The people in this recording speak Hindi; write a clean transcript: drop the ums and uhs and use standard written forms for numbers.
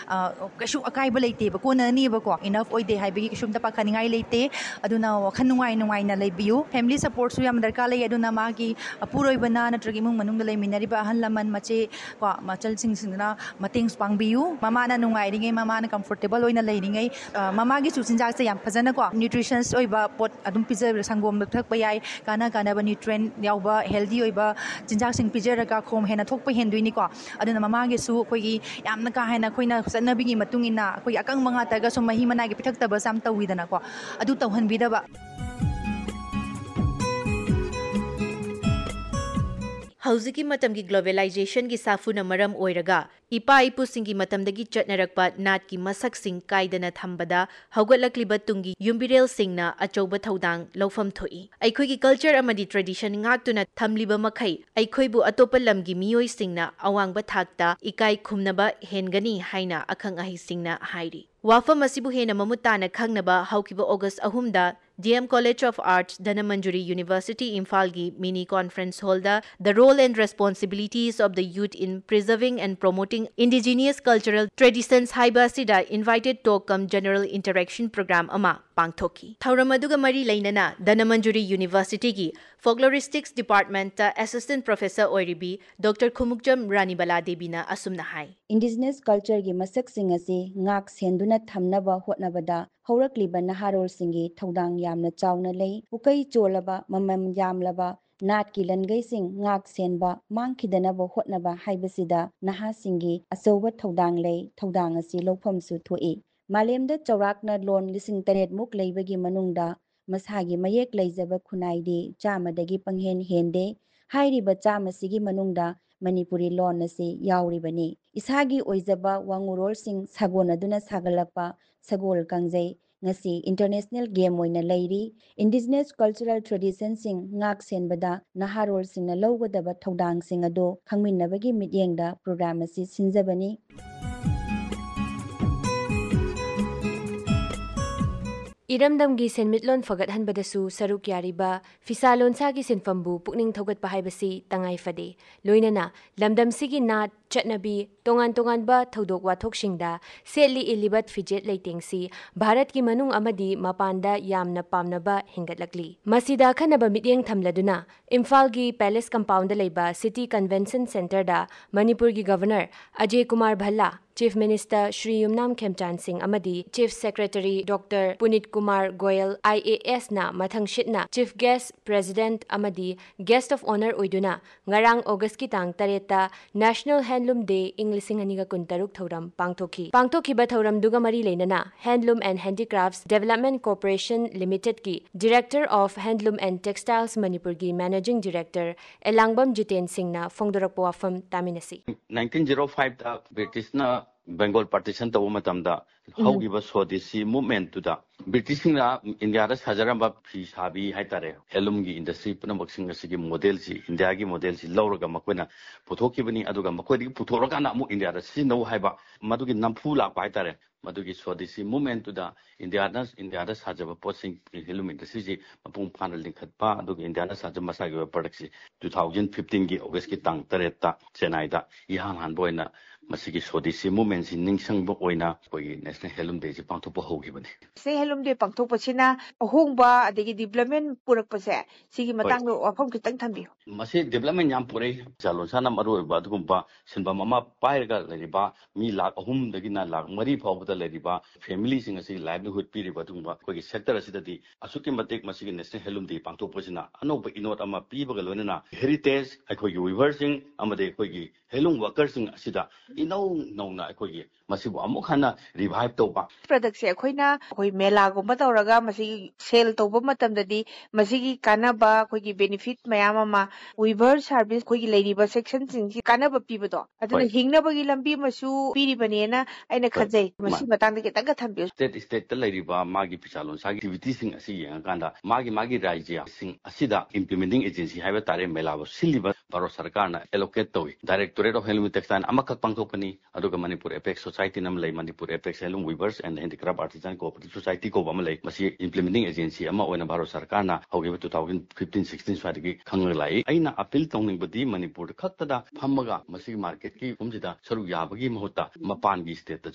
कशु अकाइब लेतेब कोननीबको इनफ ओइदे हाइबगी किशुमता पाखनिंगाई लेते अदुना वखन नुंगाई नुंगाइना लेबियु फैमिली सपोर्ट सु याम दरकार लई अदुना मागी पुरोइबना नत्रगी इमुंग मनुंग लेमिनरिबा अहन लमन मचे को मचल सिंगसिंगना मतेंग पांगबियु ममाना नुंगाइरिंगै ममाना कंफर्टेबल ओइना लेरिंगै ममागी सुचिंजाक से याम फजन को न्यूट्रिशंस ओइबा पोट अदुम पिजर संगोम थकप याय काना न्यूट्रिएंट यावबा हेल्दी ओइबा चिंजाक सिंग पिजरगा खोम हेना थोकप हेंदुइनी को अदुना ममागी सु कोई यामना का हेना खोइना सनबिगी मतुंगिना कोई अकंग मंगा तगा सो मही मनागी पिथक्तबा साम तविदना को अदु तौहनबिदबा हौजिकी मतमगी ग्लोबलाइजेशन की साफुना मरम ओइरगा इपा इपुसिंगी मतमदगी चटनरकपा नाट की मसक सिंग काइदना थंबदा हौगतलक्लिबा तुंगी युम्बिरेल सिंगना अचौबा थौदांग लौफम थोई अखोइगी culture अमदी tradition ngaktuna thamliba makhai अखोइबु अतोपा लमगी मियोइ सिंगना अवांगबा थाकता इकाई खुमनबा हेनगनी हाइना अखंग अहि सिंगना हाइरी वाफम असिबु हेना ममुताना खंगनबा हौकिबा August 3 DM College of Arts, Dhanamandjuri University, Imphal-gi mini conference hall da the role and responsibilities of the youth in preserving and promoting indigenous cultural traditions haiba asida invited talk cum general interaction program ama pangthoki. Thauram aduga mari leinana Dhanamandjuri University gi folkloristics department ta assistant professor oiribi Dr. Khumukjam Ranibala Devi na asumna hai. Indigenous culture gi masak sing asi ngak senduna thamnaba hotnabada हौरक्लिबा नहारोल सिंगी थौदांग यामना चावना लई पुकई चोलबा ममम यामलबा नाट की लनगई सिंग ngak senba mangkhidanabu hotnaba haibasida naha singi achouba thodang lei thodang asi lofam su thoi malemda chawrakna lon lising taret muk leibagi manungda masagi mayek leijaba khunaidi chamadagi panghen hende hairiba chamasigi manungda Manipuri lon asi yauribani isagi oizaba wangurol sing sagon aduna sagalakpa sagol kangjai ngasi international game oina leiri indigenous cultural traditions sing ngak senbada naharol sing na lowgadaba thodang sing ado khangminnabagi mityengda program asi sinjabani इरमदमगी सेनमिटलोन फगतहनबदसु सरुक यारिबा फिसालोनसागी सिनफमबु पुकनिंग थौगतपा हाइबसी तंगाई फदे लोइनना लमदमसिगी नाट चटनबी तोंगान तोंगानबा थौदोक वाथोकसिंगदा सेली इलिबत फिजेट लेटिंगसी भारत की मनुंग अमदी मपानदा यामना पामनबा हिंगतलकली मसीदा खनबा मित्येंग थमलदुना इम्फाल की पैलेस कंपाउंड लेबा सिटी कन्वेंशन सेंटर दा मणिपुर की governor Ajay Kumar Bhalla chief minister Shri Yumnam खेमचान Singh अमदी chief secretary doctor Puneet Kumar Goyal IAS ना मथंगशिटना chief guest president अमदी guest of honour ओइदुना ngarang August की तांग तरेता नेशनल हैंडलूम डे इंग 2023 थौरम पांगथोखिबा थौरम दुगा मरी लेनना handloom and handicrafts development corporation limited की director of handloom and textiles Manipur की मैनेजिंग डायरेक्टर एलांगबम जितेन सिंह ना फोंगदोरकपा वाफम तामिनसी 1905 दा ब्रिटिश ना Bengal partition to matamda haugiba Swadeshi movement to the British India Hajaramba fish habi haitare helumgi industry punabaksing sigi model si India gi model si lauraga makwena puthokibani aduga makwedi puthoroga na mu India si no haiba madugi nampula paitare madugi Swadeshi movement to the India Hajaba posting helum industry si mapung panel linkatpa aduga India Hajama sagi products 2015 gi August ki tang tareta Chennai da ihan han boina masigi Swadeshi movement si ningsang bo oina koi national helum day si pangthopa hogibani se helum day pangthopa sina ahongba adegi development purakpa se sigi matang do afam kitang thambi masi development yam pure chalon sana maru ba dugumba sinba mama pairga leriba mi lakh ahum dagi na lakh mari phawda leriba family sing asi livelihood piri ba dugumba koi sector asidadi asuki matek masigi national helum day pangthopa sina anoba inot ama piba ga loina heritage akoi weaving amade koi helum workers sing asida ino na akoi masibu amuk hana revive toba product se khoina khoi mela gumba tawraga masigi sell toba matamdadi masigi kanaba khoi gi benefit mayam ama weaver service khoi gi leiriba section sing si kanaba pibado aduna hingnaba gi lambi masu piribani na aina khajai masi matang de tanga thambi state ta leiriba magi pichalon sagi activities sing asi yang kanda magi rajya sing asida implementing agency haiba tare mela ba siliba baro sarkar na allocate towi directorate of helm textile amakak pangthopani aduga manipur apex society nam lay manipur apex helm weavers and handicraft artisan cooperative society ko bam lay masi implementing agency ama oina baro sarkar na hogiba 2015-16 swadi khang lai aina appeal tongning badi manipur khakta da phamaga masi market ki umjida saru yabagi mahota mapan gi state